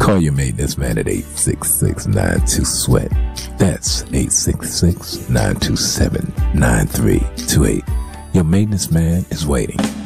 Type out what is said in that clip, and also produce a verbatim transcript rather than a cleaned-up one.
Call your maintenance man at eight six six, nine two, SWEAT. That's eight six six, nine two seven, nine three two eight. Your maintenance man is waiting.